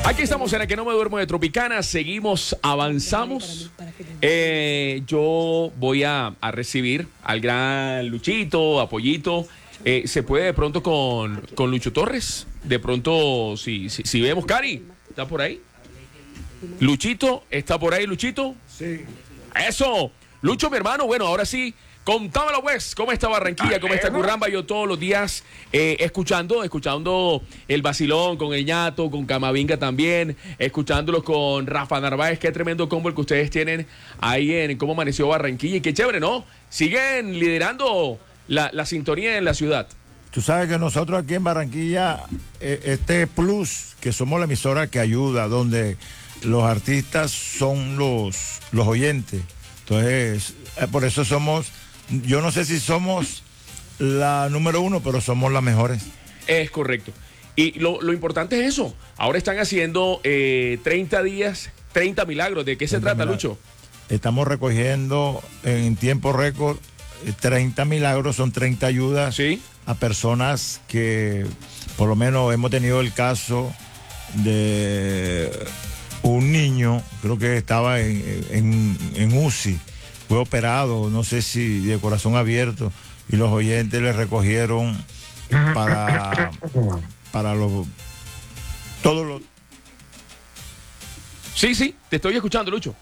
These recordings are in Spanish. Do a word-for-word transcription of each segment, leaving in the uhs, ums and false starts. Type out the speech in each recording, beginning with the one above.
Aquí estamos en la que no me duermo de Tropicana, seguimos, avanzamos. Eh, yo voy a, a recibir al gran Luchito, a Pollito. Eh, ¿Se puede de pronto con, con Lucho Torres? De pronto, si, si, si vemos, Cari, ¿está por ahí? Luchito, ¿está por ahí, Luchito? Sí. Eso, Lucho, mi hermano, bueno, ahora sí. Contámelo, pues, ¿cómo está Barranquilla? ¿Cómo está Curramba? Yo todos los días eh, escuchando, escuchando el vacilón con el ñato, con Camavinga también, escuchándolos con Rafa Narváez. Qué tremendo combo el que ustedes tienen ahí en cómo amaneció Barranquilla. Y qué chévere, ¿no? Siguen liderando la, la sintonía en la ciudad. Tú sabes que nosotros aquí en Barranquilla, eh, este plus, que somos la emisora que ayuda, donde los artistas son los, los oyentes. Entonces, eh, por eso somos... Yo no sé si somos la número uno, pero somos las mejores. Es correcto. Y lo, lo importante es eso. Ahora están haciendo eh, treinta días, treinta milagros. ¿De qué se trata, milagros. Lucho? Estamos recogiendo en tiempo récord treinta milagros, son treinta ayudas ¿Sí? a personas que, por lo menos hemos tenido el caso de un niño, creo que estaba en, en, en U C I. Fue operado, no sé si de corazón abierto, y los oyentes le recogieron para, para los, todos los... Sí, sí, te estoy escuchando, Lucho.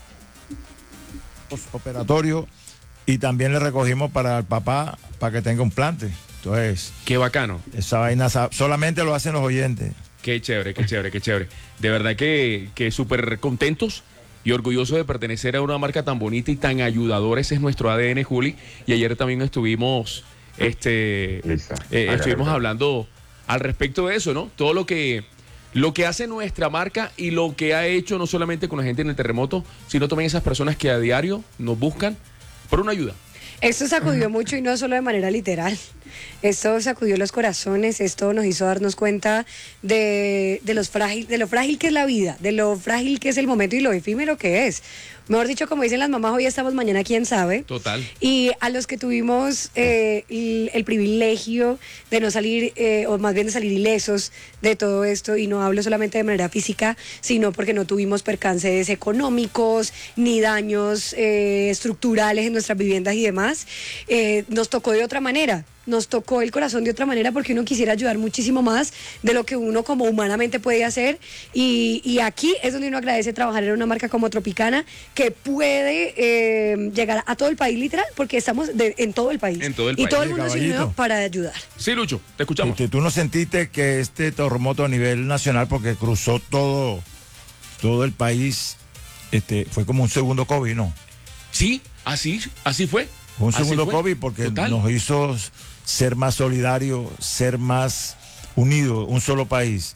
Los operatorios, y también le recogimos para el papá, para que tenga un plante. Entonces... Qué bacano. Esa vaina solamente lo hacen los oyentes. Qué chévere, qué chévere, qué chévere. De verdad que, que súper contentos y orgulloso de pertenecer a una marca tan bonita y tan ayudadora. Ese es nuestro A D N, Juli. Y ayer también estuvimos, este, eh, estuvimos hablando al respecto de eso, ¿no? Todo lo que, lo que hace nuestra marca y lo que ha hecho no solamente con la gente en el terremoto, sino también esas personas que a diario nos buscan por una ayuda. Esto sacudió mucho y no solo de manera literal. Esto sacudió los corazones, esto nos hizo darnos cuenta de, de, los frágil, de lo frágil que es la vida, de lo frágil que es el momento y lo efímero que es. Mejor dicho, como dicen las mamás, hoy estamos, mañana quién sabe. Total. Y a los que tuvimos eh, el, el privilegio de no salir, eh, o más bien de salir ilesos de todo esto, y no hablo solamente de manera física, sino porque no tuvimos percances económicos, ni daños eh, estructurales en nuestras viviendas y demás, eh, nos tocó de otra manera. Nos tocó el corazón de otra manera porque uno quisiera ayudar muchísimo más de lo que uno como humanamente puede hacer, y, y aquí es donde uno agradece trabajar en una marca como Tropicana, que puede eh, llegar a todo el país literal, porque estamos de, en todo el país, en todo el y país. todo el mundo se unió para ayudar. Sí, Lucho, te escuchamos. ¿Tú, tú no sentiste que este terremoto a nivel nacional, porque cruzó todo, todo el país, este, fue como un segundo COVID, ¿no? Sí, así, así fue. Fue un así segundo fue. COVID porque Total. nos hizo ser más solidarios, ser más unidos, un solo país.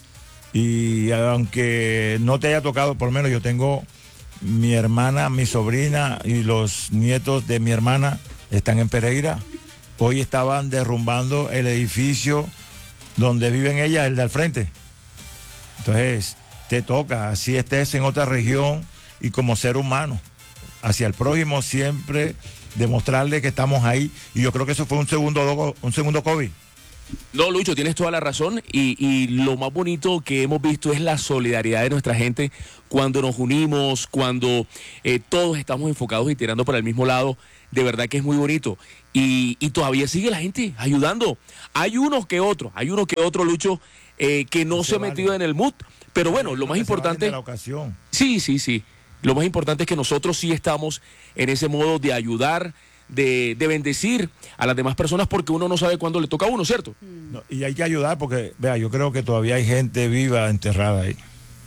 Y aunque no te haya tocado, por lo menos yo tengo mi hermana, mi sobrina y los nietos de mi hermana están en Pereira. Hoy estaban derrumbando el edificio donde viven ellas, el de al frente. Entonces, te toca, así estés en otra región y como ser humano, hacia el prójimo siempre demostrarle que estamos ahí, y yo creo que eso fue un segundo un segundo COVID. No, Lucho, tienes toda la razón, y, y lo más bonito que hemos visto es la solidaridad de nuestra gente cuando nos unimos, cuando eh, todos estamos enfocados y tirando para el mismo lado. De verdad que es muy bonito, y, y todavía sigue la gente ayudando. Hay unos que otros, hay unos que otros, Lucho, eh, que no se, se ha metido vale. en el mood, pero bueno, lo más importante... la ocasión. Sí, sí, sí. Lo más importante es que nosotros sí estamos en ese modo de ayudar, de, de bendecir a las demás personas, porque uno no sabe cuándo le toca a uno, ¿cierto? No, y hay que ayudar porque, vea, yo creo que todavía hay gente viva enterrada ahí.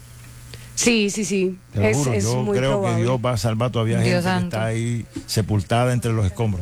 Sí, sí, sí. Te lo es, juro, es yo muy creo probable. que Dios va a salvar todavía Dios gente santo. que está ahí sepultada entre los escombros.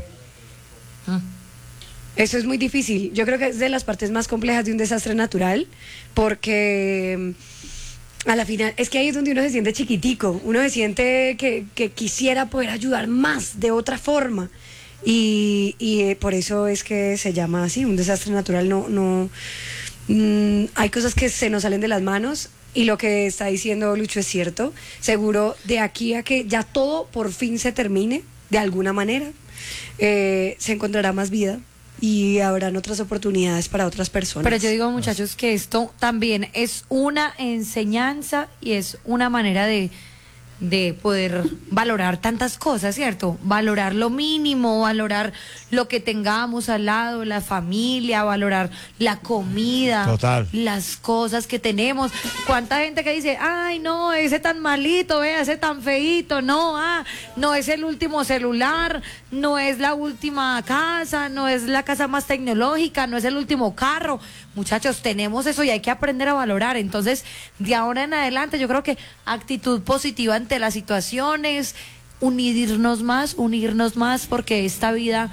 Eso es muy difícil. Yo creo que es de las partes más complejas de un desastre natural, porque a la final es que ahí es donde uno se siente chiquitico, uno se siente que, que quisiera poder ayudar más de otra forma, y, y eh, por eso es que se llama así, un desastre natural. No, no, mm, hay cosas que se nos salen de las manos, y lo que está diciendo Lucho es cierto. Seguro de aquí a que ya todo por fin se termine de alguna manera, eh, se encontrará más vida, y habrán otras oportunidades para otras personas. Pero yo digo, muchachos, que esto también es una enseñanza y es una manera de, de poder valorar tantas cosas, ¿cierto? Valorar lo mínimo, valorar lo que tengamos al lado, la familia, valorar la comida, Total. las cosas que tenemos. ¿Cuánta gente que dice, ay, no, ese tan malito, vea, ese tan feíto, no, ah, no es el último celular, no es la última casa, no es la casa más tecnológica, no es el último carro? Muchachos, tenemos eso y hay que aprender a valorar. Entonces, de ahora en adelante, yo creo que actitud positiva ante las situaciones, unirnos más, unirnos más, porque esta vida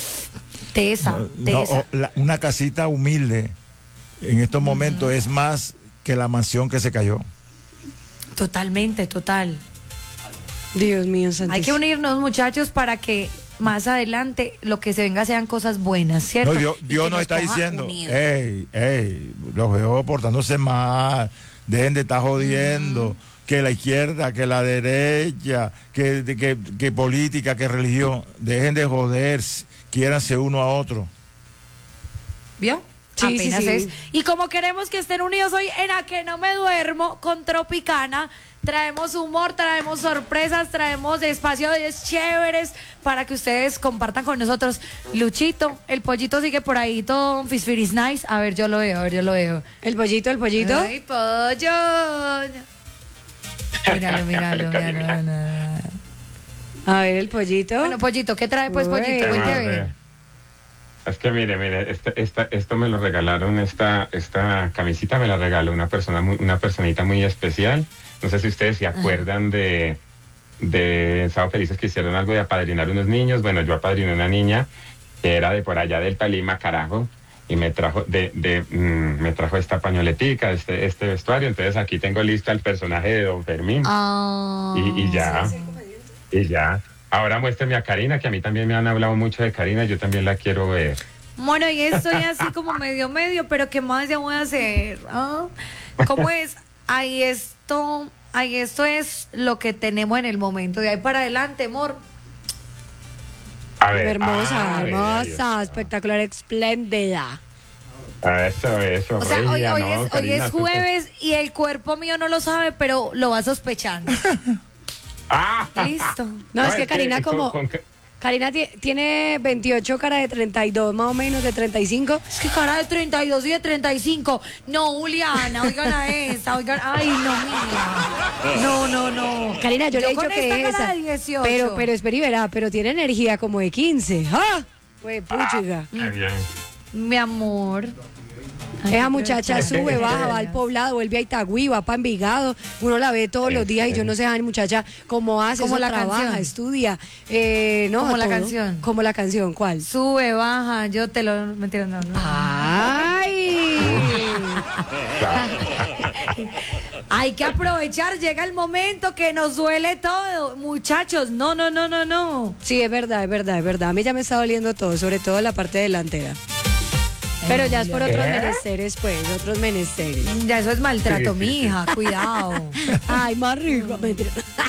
tesa, No, tesa. o la- una casita humilde en estos momentos es más que la mansión que se cayó. Totalmente, total. Dios mío, santísimo. Hay que unirnos, muchachos, para que más adelante lo que se venga sean cosas buenas, ¿cierto? No, Dios, Y Dios que nos está coja diciendo, unidos. hey, hey, los veo portándose mal, dejen de estar jodiendo, que la izquierda, que la derecha, que, que, que política, que religión, dejen de joder, quiéranse uno a otro. ¿Vio? Sí, sí, Apenas sí. es. Y como queremos que estén unidos hoy en A Que No Me Duermo con Tropicana, traemos humor, traemos sorpresas, traemos espacios chéveres para que ustedes compartan con nosotros. Luchito, el pollito sigue por ahí, todo Fisfiris Nice. A ver, yo lo veo, a ver, yo lo veo. El pollito, el pollito. Ay, pollo. Míralo, míralo, míralo, míralo. A ver, el pollito. Bueno, pollito, ¿qué trae pues, Uy. pollito? ¿Qué Voy más, a ve? ver. Es que mire, mire, este, esta, esto me lo regalaron, esta, esta camisita me la regaló una persona, muy, una personita muy especial. No sé si ustedes se acuerdan de, de Sábado Felices, que hicieron algo de apadrinar unos niños. Bueno, yo apadriné una niña que era de por allá del Tolima, carajo, y me trajo de, de mm, me trajo esta pañoletica, este, este vestuario. Entonces aquí tengo listo al personaje de Don Fermín. Ah. Y, y ya, y ya. Ahora muéstrame a Karina, que a mí también me han hablado mucho de Karina, yo también la quiero ver. Bueno, y estoy así como medio medio, pero ¿qué más ya voy a hacer? ¿Ah? ¿Cómo es? Ahí esto, ahí esto es lo que tenemos en el momento. De ahí para adelante, amor. A ver. Hermosa, ah, hermosa, espectacular, espléndida. ah, Eso, eso. O sea, hoy, regia, hoy ¿no, es, hoy Karina? es Tú- jueves y el cuerpo mío no lo sabe, pero lo va sospechando. Ah, Listo. No, es que Karina con- como... con que- Karina ti- tiene veintiocho, cara de treinta y dos, más o menos, de treinta y cinco. Es que cara de treinta y dos y de treinta y cinco. No, Juliana, oigan a esta, oigan. Ay, no, mía. No, no, no. Karina, yo, le he dicho con que esta es cara esa. de dieciocho. Pero, pero espera y verá, pero tiene energía como de quince. ¡Ah! Pues puchiga. Ah, bien. Mi amor. Ay, Esa qué muchacha chévere. sube, baja, va al poblado, vuelve a Itagüí, va para Envigado. Uno la ve todos los días y yo no sé, ay, muchacha, cómo hace, Como eso la trabaja, canción. estudia. Eh, no, Como la todo. canción. Como la canción, ¿cuál? Sube, baja, yo te lo... Mentira, no, no. ¡Ay! Hay que aprovechar, llega el momento que nos duele todo. Muchachos, no, no, no, no, no. Sí, es verdad, es verdad, es verdad. A mí ya me está doliendo todo, sobre todo la parte delantera. Pero ya es por otros menesteres, pues, otros menesteres. Ya eso es maltrato, Sí, sí, sí. mija, cuidado. Ay, más rico. Mentira.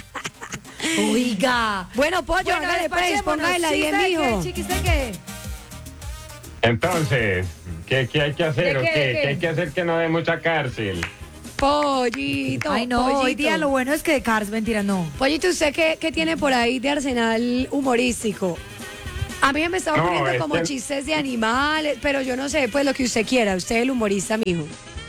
Oiga. Bueno, pollo, Bueno, hágale pues, despachémonos. póngale la diez, ¿Chiste de mijo. qué, chiquis, de qué? Entonces, ¿qué, qué hay que hacer ¿De o qué, qué? de qué? ¿Qué hay que hacer que no dé mucha cárcel? Pollito, Ay, no, hoy pollito. día lo bueno es que de Cars, mentira, no. Pollito, ¿usted qué, qué tiene por ahí de arsenal humorístico? A mí me está No, ocurriendo es como que- chistes de animales, pero yo no sé, pues lo que usted quiera. Usted es el humorista, mijo.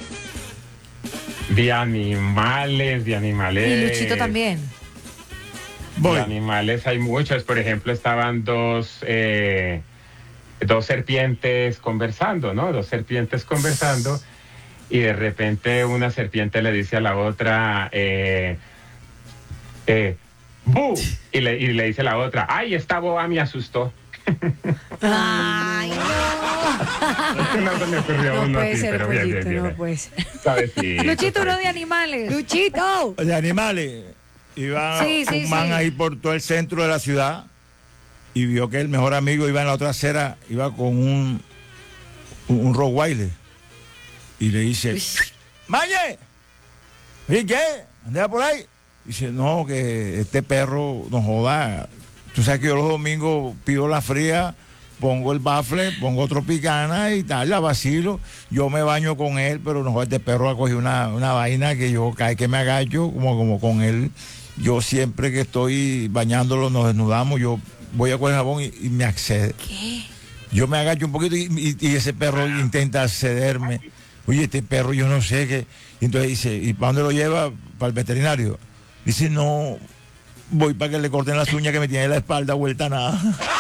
De animales, de animales. Y Luchito también. Voy. De animales hay muchos. Por ejemplo, estaban dos, eh, dos serpientes conversando, ¿no? Dos serpientes conversando. Y de repente una serpiente le dice a la otra, eh, eh, ¡bu! Y le, y le dice a la otra, ¡ay, esta boba me asustó! Ay, no. Es que no se me ocurrió No uno puede así, ser, pero bien, pollito, bien, bien. no puede ser. Suavecito, Luchito, uno de suavecito. animales. ¡Luchito! De animales. Iba Sí, sí, un man sí. ahí por todo el centro de la ciudad y vio que el mejor amigo iba en la otra acera, iba con un, un, un Rottweiler. Y le dice, ¡Mañe! ¿Y qué? ¿Andea por ahí? Dice, no, que este perro nos joda. Tú sabes que yo los domingos pido la fría pongo el bafle, pongo Tropicana y tal, la vacilo. Yo me baño con él, pero no, este perro ha cogido una, una vaina que yo cada vez que me agacho, como, como con él. Yo siempre que estoy bañándolo, nos desnudamos, yo voy a coger jabón y, y me accede. ¿Qué? Yo me agacho un poquito y, y, y ese perro intenta accederme. Oye, este perro yo no sé qué. Y entonces dice, ¿y para dónde lo lleva? Para el veterinario. Dice, no, voy para que le corten las uñas que me tiene en la espalda vuelta a nada.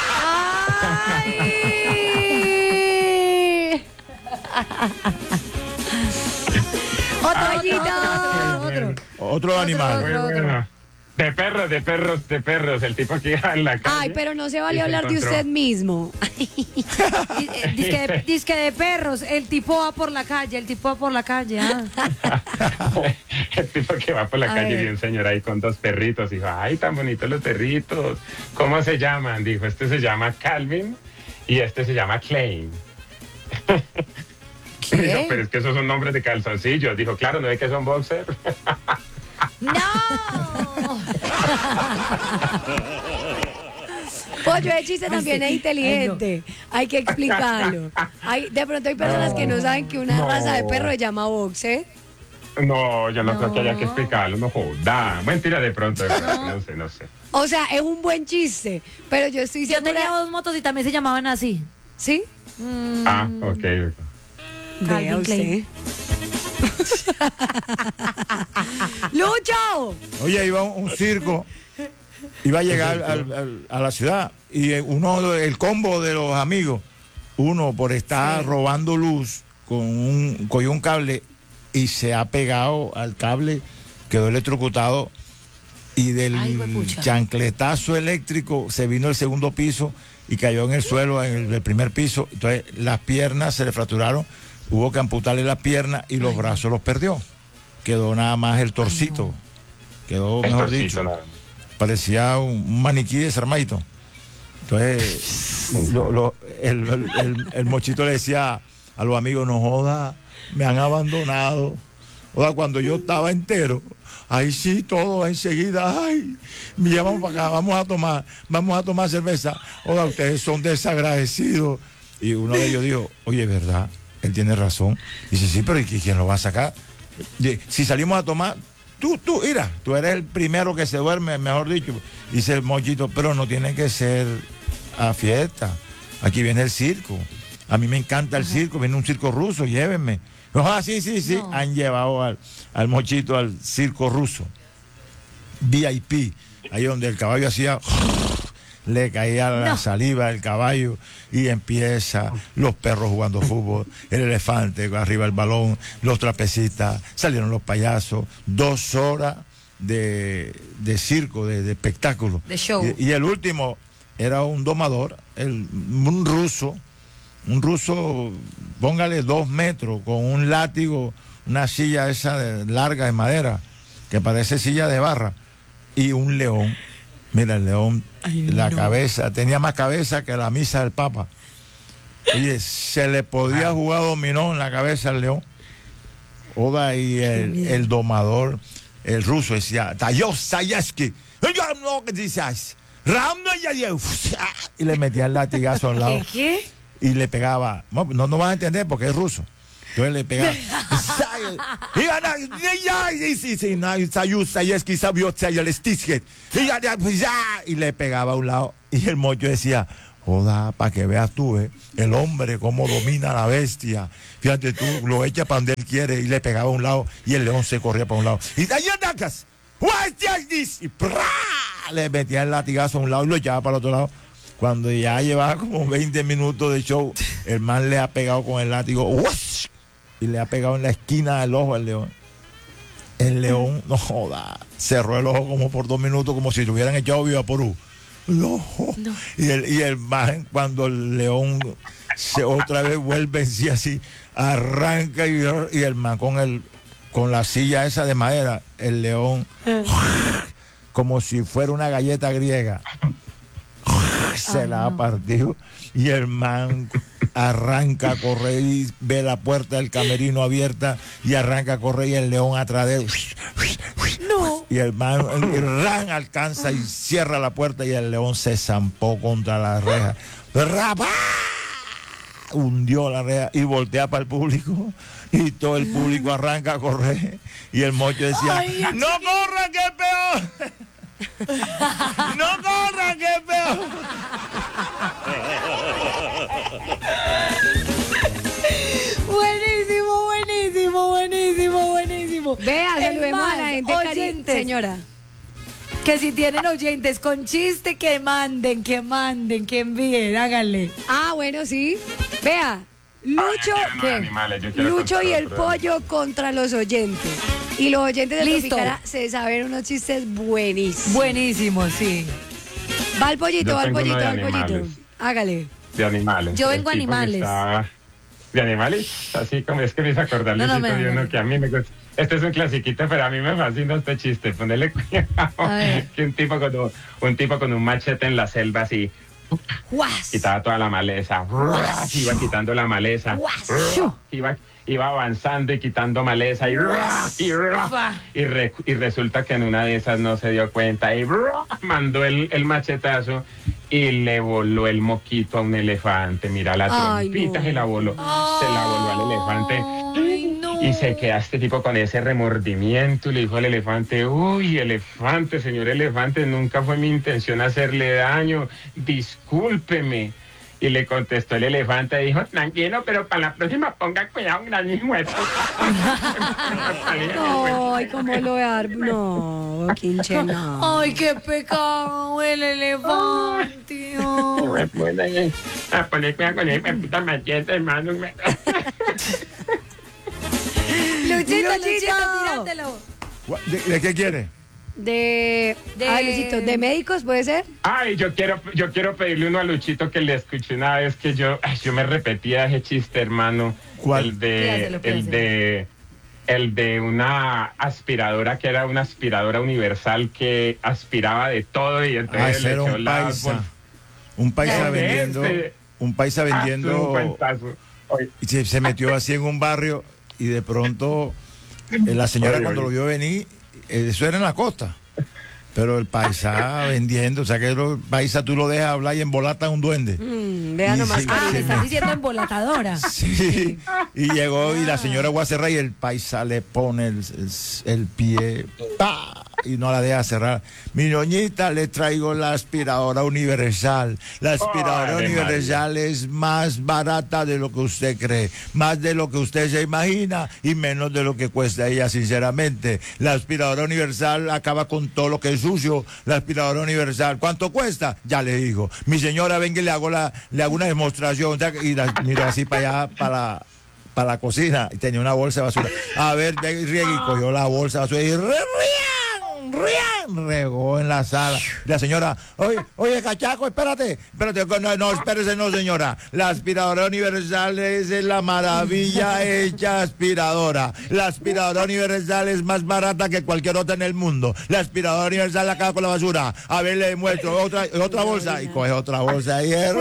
¡Ay! Otro, Pollito. otro. Otro animal. Muy bueno. De perros, de perros, de perros. El tipo que iba en la calle. Ay, pero no se y vale se hablar de encontró- usted mismo. Dice de, dizque de perros, el tipo va por la calle, el tipo va por la calle. Ah. El tipo que va por la A calle y ver. vio un señor ahí con dos perritos. Dijo, ay, tan bonitos los perritos. ¿Cómo se llaman? Dijo, este se llama Calvin y este se llama Klein. ¿Qué? Dijo, pero es que esos son nombres de calzoncillos. Dijo, claro, ¿no ve que son boxer? ¡No! Pollo de chiste también es Ay, inteligente. Hay que explicarlo. Hay, de pronto hay personas que no saben que una No. raza de perro se llama boxe. No, yo no, No. creo que haya que explicarlo. No joda. Mentira de pronto. De pronto, no sé, no sé. O sea, es un buen chiste, pero yo estoy Yo segura. tenía dos motos y también se llamaban así. ¿Sí? Mm, Ah, ok. Vea Calvin usted. Klein. ¡Lucho! Oye, iba un, un circo, iba a llegar al- al- a la ciudad y eh, uno, el combo de los amigos, uno por estar robando luz con un, cogió un cable y se ha pegado al cable, quedó electrocutado y del Ay, huepucha. chancletazo eléctrico se vino el segundo piso y cayó en el suelo, en el, el primer piso. Entonces las piernas se le fracturaron, hubo que amputarle las piernas y los brazos los perdió. Quedó nada más el torcito. Quedó, El mejor torcito, dicho, nada más. parecía un, un maniquí desarmadito. Entonces, lo- lo- el, el- el- el mochito le decía a los amigos, no joda, me han abandonado. Joda, cuando yo estaba entero, ahí sí, todo enseguida, ay, me llevamos para acá, vamos a tomar, vamos a tomar cerveza. Joda, ustedes son desagradecidos. Y uno de ellos dijo, oye, ¿verdad? Él tiene razón. Dice, sí, pero ¿y quién lo va a sacar? Y si salimos a tomar, tú, tú, mira, tú eres el primero que se duerme, mejor dicho. Dice el mochito, pero no tiene que ser a fiesta. Aquí viene el circo. A mí me encanta el circo, viene un circo ruso, llévenme. Ah, sí, sí, sí. No. Han llevado al, al mochito al circo ruso. V I P, ahí donde el caballo hacía, le caía la No. saliva del caballo y empieza los perros jugando fútbol, el elefante arriba el balón, los trapecistas, salieron los payasos, dos horas de, de circo, de, de espectáculo. De show. Y, y el último era un domador, el, un ruso, un ruso, póngale dos metros, con un látigo, una silla esa de- larga de madera, que parece silla de barra, y un león. Mira, el león, la cabeza, tenía más cabeza que la misa del Papa. Oye, se le podía jugar dominó en la cabeza al león. Oda, y el, el domador, el ruso, decía, Tayo Sayaski, y le metía el latigazo al lado. ¿Qué? ¿Qué? Y le pegaba, no, no, no vas a entender porque es ruso. Entonces le pegaba. Y le pegaba a un lado. Y el mocho decía, joda, para que veas tú, eh, el hombre cómo domina a la bestia. Fíjate tú, lo echa para donde él quiere y le pegaba a un lado y el león se corría para un lado. Y y ¡prá! Le metía el latigazo a un lado y lo echaba para el otro lado. Cuando ya llevaba como veinte minutos de show, el man le ha pegado con el látigo ¡uash! Y le ha pegado en la esquina del ojo al león. El león, no joda, cerró el ojo como por dos minutos, como si le hubieran echado viva por un. No. Y el, y el man, cuando el león se otra vez vuelve en sí así, arranca y, y el man con el con la silla esa de madera, el león, como si fuera una galleta griega, se la ha partido y el man arranca a correr y ve la puerta del camerino abierta y arranca a correr y el león atrás de él No. Y el man, y ran alcanza y cierra la puerta y el león se zampó contra la reja. ¡Rapá! Hundió la reja y voltea para el público y todo el público arranca a correr y el mocho decía, Ay, ¡no corran que es peor! ¡No corran que es peor! Buenísimo, buenísimo, buenísimo, buenísimo. Vea, Es saludemos a más, la gente, cari- oyentes, señora. que si tienen oyentes con chiste, que manden, que manden, que envíen, háganle. Ah, bueno, sí. Vea, Lucho, Ay, no, ¿qué? animales, yo quiero Lucho contar y el otro. pollo contra los oyentes. Y los oyentes de Listo. Tropicara se saben unos chistes buenísimos. Buenísimo, sí. Va el pollito, Yo va el tengo uno pollito, de va el pollito. animales. Hágale. De animales. Yo El vengo a tipo que animales. estaba- ¿De animales? Así como es que me hizo acordar, No, no, Luisito, me- de uno que a mí me gusta. Este es un clasiquito, pero a mí me fascina este chiste. Ponele cuidado. A ver. Que un tipo, con un, un tipo con un machete en la selva así, ¡Guas! quitaba toda la maleza. Iba quitando la maleza. Iba, iba avanzando y quitando maleza. Y, y, y, re- y resulta que en una de esas no se dio cuenta. Y mandó el, el machetazo y le voló el moquito a un elefante. Mira, la Ay, trompita no. se la voló. Se la voló al elefante. Ay, no. Y se queda este tipo con ese remordimiento y le dijo al elefante, uy, elefante, señor elefante, nunca fue mi intención hacerle daño, discúlpeme. Y le contestó el elefante, dijo, tranquilo, pero para la próxima ponga cuidado, un gran muerto. Ay, cómo lo de ar- No, quinche, no. Ay, qué pecado el elefante. ay. A poner cuidado con el puta machete, hermano. Luchito, Luchito. Luchito, tírátelo. ¿De, de qué quiere? De. De- Ay, Luisito, ¿de médicos puede ser? Ay, yo quiero, yo quiero pedirle uno a Luchito que le escuché una vez que yo, ay, yo me repetía ese chiste, hermano. ¿Cuál? El de, Pídaselo, el pídaselo. de, el de una aspiradora que era una aspiradora universal que aspiraba de todo y Ah, entonces ese le era echó un la paisa. bol- Un paisa Ese. vendiendo. Un paisa Ah, un vendiendo. cuentazo. Oye, Y se, se metió así en un barrio y de pronto eh, la señora Oye, cuando oye. lo vio venir, eh, eso era en la costa. Pero el paisa vendiendo, o sea que el paisa tú lo dejas hablar y embolata un duende. Mm, vea Y nomás, sí, Ah, me sí, estás diciendo embolatadora. Sí, y llegó y la señora Guacerra y el paisa le pone el, el- el pie ¡pa! Y no la deja cerrar. Mi ñoñita, le traigo la aspiradora universal. La aspiradora Ave universal es más barata de lo que usted cree, más de lo que usted se imagina y menos de lo que cuesta ella, sinceramente. La aspiradora universal acaba con todo lo que es sucio. La aspiradora universal, ¿cuánto cuesta? Ya le digo. Mi señora, venga y le hago, la, le hago una demostración. O sea, y la, miro así para allá, para la, para la cocina, y tenía una bolsa de basura. A ver, riegue, y cogió la bolsa de basura y ¡rian! ¡rian! Regó en la sala. La señora, oye, oye, cachaco, espérate, espérate, no, no, espérese, no, señora. La aspiradora universal es la maravilla hecha aspiradora. La aspiradora universal es más barata que cualquier otra en el mundo. La aspiradora universal acaba con la basura. A ver, le muestro otra, otra bolsa y coge otra bolsa y ¡rian!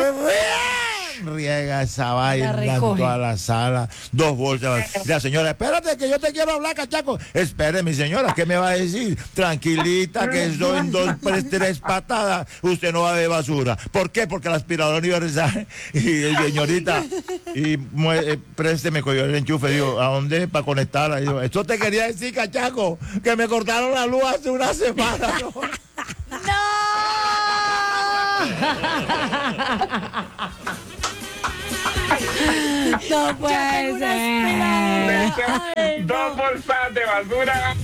Riega esa vaina en recoge. toda la sala, dos bolsas. La señora, espérate que yo te quiero hablar, cachaco. Espere, mi señora, ¿qué me va a decir? Tranquilita, que eso en dos, tres, tres patadas usted no va a ver basura. ¿Por qué? Porque la aspiradora universal. Y señorita, y mue- eh, présteme, cogió el enchufe, digo, ¿a dónde? Para conectarla. Digo, esto te quería decir, cachaco, que me cortaron la luz hace una semana. ¿no? No puede ser. Ay, Dos bolsas de basura.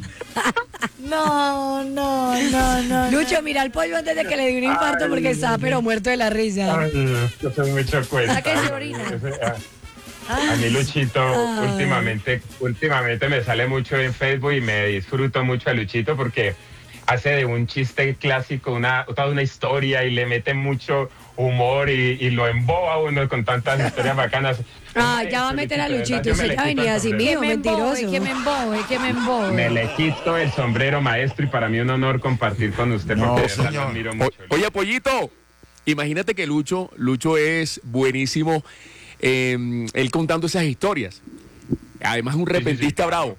No, no, no, no. Lucho, mira al pollo antes de que le dé un infarto Ay, porque está pero muerto de la risa. Ay, yo soy mucho cuenta. Sáquese orina. A mí Luchito últimamente, últimamente me sale mucho en Facebook y me disfruto mucho a Luchito porque hace de un chiste clásico una, toda una historia y le mete mucho humor y, y lo emboba uno con tantas historias bacanas. Ah, ya va a meter a Luchito, Yo me usted le ya quito venía el así sombrero. mío, Que me embobe, mentiroso. que me embobe, que me Me embobe. le quito el sombrero, maestro, y para mí un honor compartir con usted No, porque de verdad lo señor. admiro O- mucho. oye, Pollito, imagínate que Lucho, Lucho es buenísimo eh, él contando esas historias. Además es un sí, sí, repentista claro. bravo.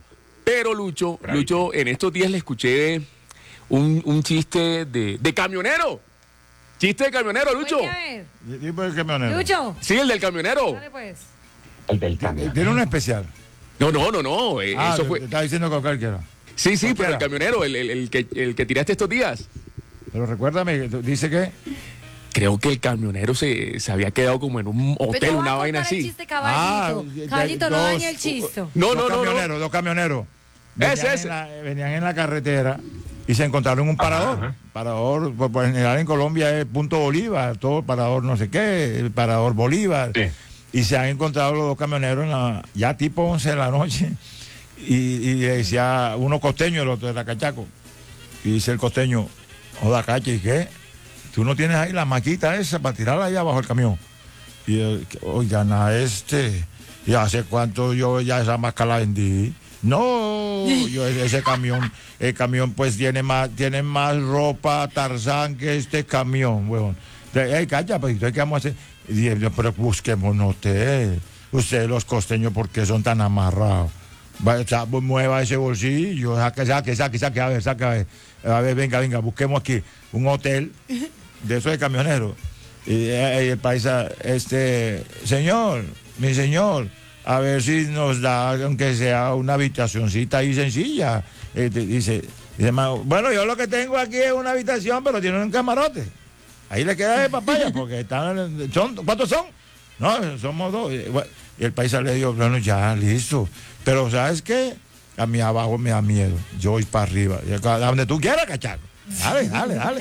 Pero Lucho, Lucho, en estos días le escuché un, un chiste de, de camionero. Chiste de camionero, Lucho. Oye, a ver. Tipo de camionero. Lucho. Sí, el del camionero. Dale pues. El del camión. Tiene un especial. No, no, no, no. eh, Ah, eso te- fue. te estaba diciendo con cualquiera. Sí, sí, pero el Cualquiera. camionero, el, el- el que, el que tiraste estos días. Pero recuérdame, dice que. Creo que el camionero se, se había quedado como en un Pues hotel, yo voy a una contar vaina el así. chiste, caballito. Ah, Caballito, no dos- dañe el chiste. No, dos no, no, no. camioneros, dos camioneros. Ese, Venían ese. en la- venían en la carretera y se encontraron un parador. Ajá. Parador, pues, por general en Colombia es punto Bolívar, todo parador no sé qué, el parador Bolívar. Sí. Y se han encontrado los dos camioneros en la, ya tipo once de la noche. Y, y le decía uno costeño, el otro era cachaco. Y dice el costeño, joda, cacha, ¿y qué? Tú no tienes ahí la maquita esa para tirarla ahí abajo del camión. Y él, oigan, a este, ¿y hace cuánto yo ya esa maca la vendí? No, yo ese, ese camión, el camión pues tiene más, tiene más ropa Tarzán que este camión, huevón. Ey, cacha, pues, ¿qué vamos a hacer? Y dije, pero busquémonos usted, ustedes los costeños, ¿por qué son tan amarrados? Va, sa- mueva ese bolsillo, saque, saque, saque, saque, a ver, saque, a ver, a ver, venga, venga, busquemos aquí un hotel de esos de camioneros. Y, eh, y el paisa, este, señor, mi señor, a ver si nos da, aunque sea una habitacioncita ahí sencilla. Eh, te- dice, dice, "Ma- bueno, yo lo que tengo aquí es una habitación, pero tiene un camarote. Ahí le queda de papaya, porque están, son, ¿cuántos son? No, somos dos. Y bueno, y el paisa le dijo, bueno, ya, listo. Pero, ¿sabes qué? A mí abajo me da miedo. Yo voy para arriba. Y acá, a donde tú quieras, cachaco. Dale, dale, dale.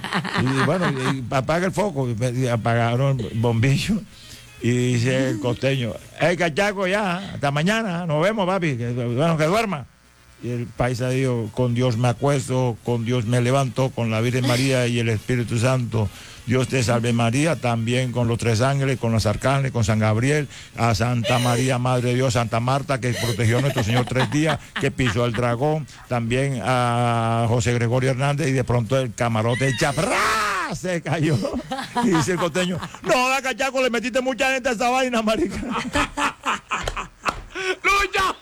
Y bueno, y apaga el foco. Y apagaron el bombillo. Y dice el costeño, hey, cachaco, ya, hasta mañana. Nos vemos, papi. Que, bueno, que duerma. Y el paisa dijo, con Dios me acuesto, con Dios me levanto, con la Virgen María y el Espíritu Santo. Dios te salve María, también con los tres ángeles, con los arcángeles, con San Gabriel, a Santa María, Madre de Dios, Santa Marta, que protegió a nuestro Señor tres días, que pisó al dragón, también a José Gregorio Hernández, y de pronto el camarote ¡chaprá! Se cayó. Y dice el costeño, no, da cachaco, le metiste mucha gente a esa vaina, marica. ¡Lucho!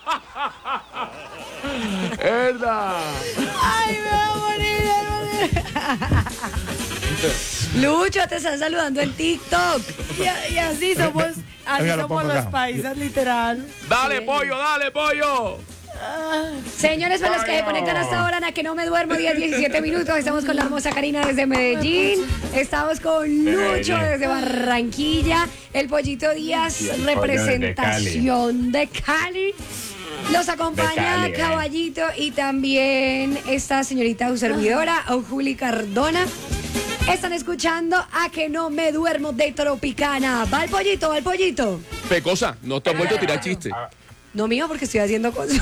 ¡Verdad! Ay, me va a morir, me va a morir. Lucho, te están saludando en TikTok. Y, y así somos, así Venga, lo somos pongo los acá. paisas, literal. ¡Dale, pollo, dale, pollo! Señores, para los que se conectan hasta ahora, en a que no me duermo, diez, diecisiete minutos. Estamos con la hermosa Karina desde Medellín. Estamos con Lucho desde Barranquilla. El Pollito Díaz, Y el pollo representación de Cali. Los acompaña Cali, eh. Caballito y también esta señorita su servidora, Juli Cardona. Están escuchando A que no me duermo de Tropicana. Va el pollito, va el pollito. Pecosa, no te has vuelto a tirar chiste. No mío, porque estoy haciendo cosas.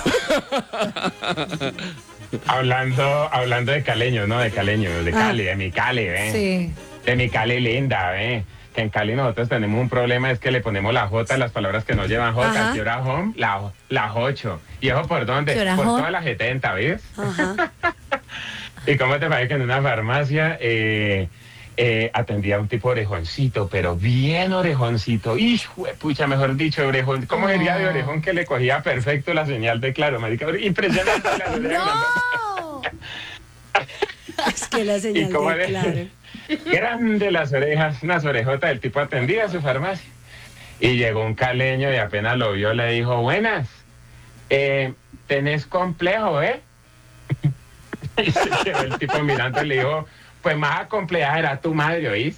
Hablando, hablando de caleños, ¿no? De caleños, de Ah. Cali, de mi Cali, ¿ven? Sí. De mi Cali linda, ¿ven? Que en Cali nosotros tenemos un problema, es que le ponemos la J a las palabras que no llevan J. Ajá. ¿Qué hora home? La, la ocho. ¿Y eso por dónde? ¿Qué hora Por home? todas las setenta, ¿ves? Ajá. ¿Y cómo te parece que en una farmacia eh, eh, atendía a un tipo orejoncito, pero bien orejoncito? ¡Hijo de pucha, mejor dicho, orejón! ¿Cómo sería de orejón que le cogía perfecto la señal de Claro, marica? Impresionante. La ¡No! Es que la ¿Y señal cómo de le- Claro. Grande las orejas, unas orejotas, el tipo atendía a su farmacia. Y llegó un caleño y apenas lo vio le dijo, buenas, eh, tenés complejo, ¿eh? Y se quedó el tipo mirando y le dijo, pues más compleja era tu madre, ¿oís?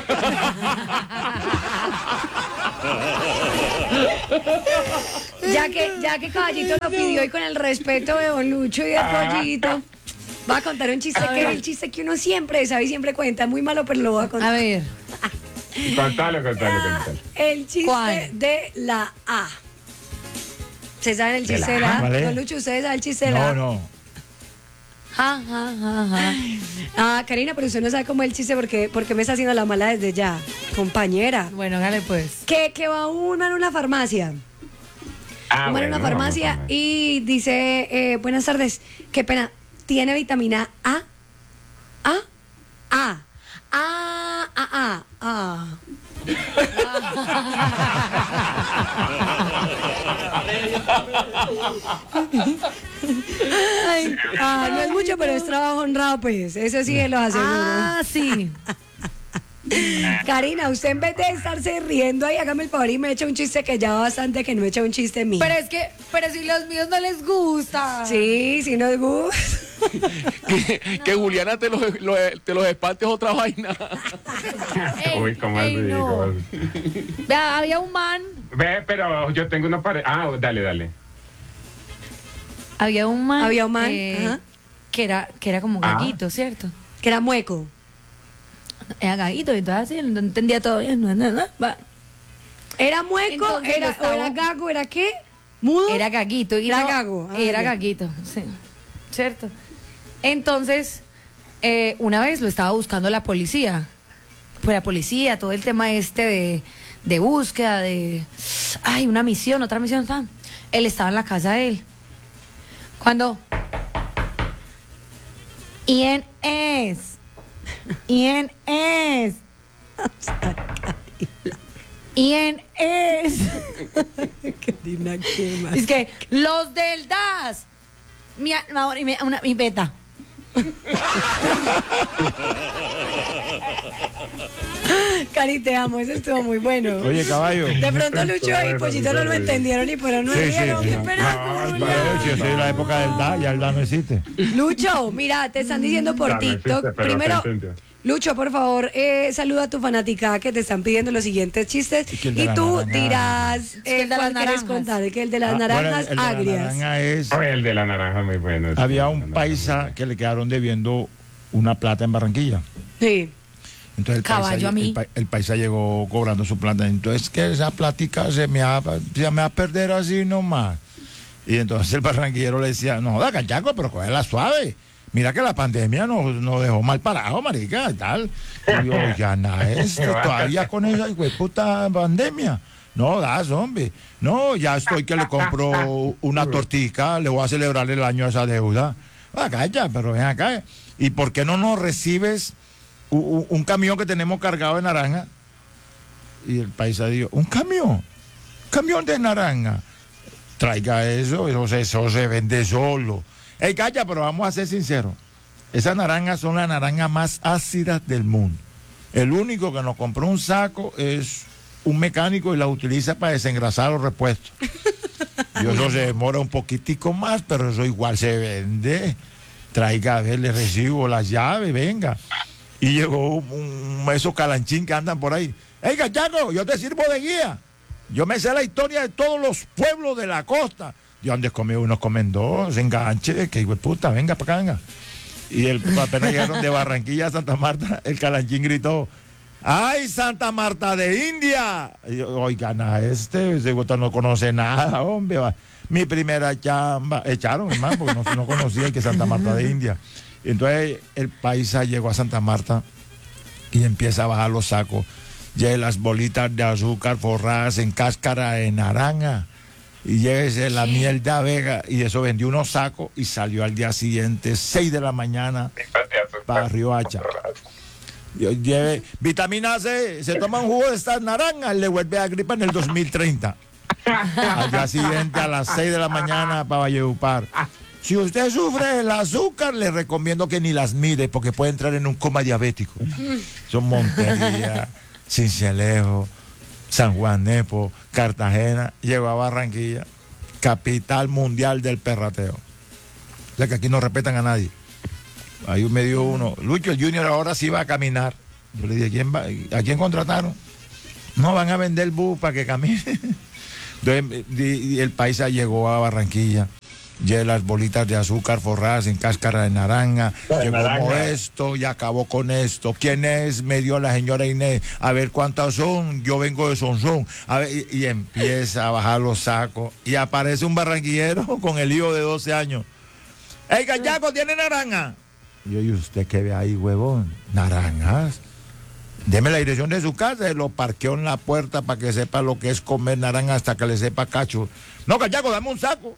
Ya que, ya que Caballito lo pidió y con el respeto de Don Lucho y de Pollito, va a contar un chiste que es el chiste que uno siempre sabe y siempre cuenta. Muy malo, pero lo voy a contar. A ver. Contalo, contalo, contalo. El chiste ¿Cuál? de la A. ¿Se saben el ¿De chiste la de la A? A? ¿Cuál es? Don Lucho, ¿ustedes saben el chiste de la No, A? no. Ja, ja, ja, ja. Ah, Karina, pero usted no sabe cómo es el chiste porque, porque me está haciendo la mala desde ya. Compañera. Bueno, dale pues. Que, que va un man a una farmacia. Ah, Un man a una bueno, farmacia vamos a ver. y dice, eh, buenas tardes, qué pena, ¿tiene vitamina A? ¿A? A. A, A, A, A. Ay, ah, no es mucho, pero es trabajo honrado, pues. Eso sí lo aseguro. Ah, sí. Karina, usted en vez de estarse riendo ahí, hágame el favor y me echa un chiste que ya va bastante que no echa un chiste mío. Pero es que, pero si los míos no les gusta. Sí, sí nos gusta. que, que Juliana te los, los- te los espante es otra vaina. Ey, Uy, ¿cómo ey, así? no. ¿Cómo así? Vea, había un man, Ve, pero yo tengo una pared. Ah, dale, dale. había un man, Había un man, eh, ajá. que era, que era como Ah. gaguito, ¿cierto? Que era mueco. Era gaguito, y entonces así, no entendía todo bien, no, no, no, va. Era mueco, Entonces, era, lo estaba- o era gago, ¿era qué? ¿Mudo? Era gaguito. Y Era no- gago, ah, era ya. gaguito, sí. ¿Cierto? Entonces, eh, una vez lo estaba buscando la policía. Pues la policía, todo el tema este de, de búsqueda, de... Ay, una misión, otra misión. Fan. Él estaba en la casa de él. Cuando... ¿Quién es? ¿Quién es? ¿Quién es? Karina, ¿qué más? Es que los del D A S. Mi, a- mi, mi- una- mi beta. Cari, te amo, eso estuvo muy bueno. Oye, caballo. De pronto Lucho y Pollito no lo entendieron y por eso no Sí, sí, rieron. sí. Qué pena, No, Julia. vale, si yo soy de la época del D A, ya el D A no existe. Lucho, mira, te están diciendo por Ya no existe, TikTok. pero Primero, te entendió. Lucho, por favor, eh, saluda a tu fanaticada que te están pidiendo los siguientes chistes. Y que el de Y la tú naranja. dirás que eh, el de cuál las quieres naranjas. contar, que el de las Ah, bueno, naranjas el de la agrias. naranja es. Oye, el de la naranja muy bueno. sí, Había el de un la naranja paisa muy que le quedaron debiendo una plata en Barranquilla. Sí. Entonces el Caballo paisa, a mí. el pa- el paisa llegó cobrando su plata. Entonces que esa plática se me va, se me va a perder así nomás. Y entonces el barranquillero le decía, no joda, cachaco, pero cógela suave. Mira que la pandemia nos, nos dejó mal parados, marica, y tal. Y yo, ya nada, esto, todavía con esa hijo de puta pandemia. No, das, hombre. No, ya estoy que le compro una tortica, le voy a celebrar el año a esa deuda. Acá ya, pero ven acá. ¿Y por qué no nos recibes u- u- un camión que tenemos cargado de naranja? Y el paisa dijo, ¿un camión? ¿Camión de naranja? Traiga eso, eso, se- eso se vende solo. Ey, calla, pero vamos a ser sinceros. Esas naranjas son las naranjas más ácidas del mundo. El único que nos compró un saco es un mecánico y la utiliza para desengrasar los repuestos. Y eso se demora un poquitico más, pero eso igual se vende. Traiga, a ver, le recibo las llaves, venga. Y llegó un, un- esos calanchín que andan por ahí. ¡Ey, cachaco! Yo te sirvo de guía. Yo me sé la historia de todos los pueblos de la costa. Yo antes comí unos, comen dos, enganche, que hijo de puta, venga para acá, venga. Y el, apenas llegaron de Barranquilla a Santa Marta, el calanchín gritó, ¡ay, Santa Marta de India! Y yo, oigan, a este, ese gusto no conoce nada, hombre. va. Mi primera chamba, echaron, hermano, porque no, no conocía que Santa Marta de India. Entonces el paisa llegó a Santa Marta y empieza a bajar los sacos. Lleve las bolitas de azúcar forradas en cáscara de naranja. Y llévese la miel de abeja. Y eso vendió unos sacos y salió al día siguiente, seis de la mañana, para Riohacha. Yo lleve vitamina C, se toma un jugo de estas naranjas, le vuelve a gripa en el dos mil treinta. Al día siguiente a las seis de la mañana para Valledupar. Si usted sufre del azúcar, le recomiendo que ni las mire porque puede entrar en un coma diabético. Son Montería, Cincelejo, San Juan Nepo, Cartagena, llegó a Barranquilla, capital mundial del perrateo. O sea que aquí no respetan a nadie. Ahí me dio uno, Lucho, el Junior ahora sí va a caminar. Yo le dije, ¿quién va? ¿A quién contrataron? No, van a vender bus para que camine. Entonces, y- y el paisa llegó a Barranquilla, lleva las bolitas de azúcar forradas en cáscara de naranja, De llegó naranja. modesto y acabó con esto. ¿Quién es? Me dio la señora Inés. A ver cuántas son, yo vengo de Sonsón. A ver, y, y empieza a bajar los sacos y aparece un barranquillero con el hijo de doce años. ¡Ey, cachaco, tiene naranja! Y yo, ¿y usted qué ve ahí, huevón? ¿Naranjas? Deme la dirección de su casa, y lo parqueó en la puerta para que sepa lo que es comer naranja hasta que le sepa cacho. No, cachaco, dame un saco.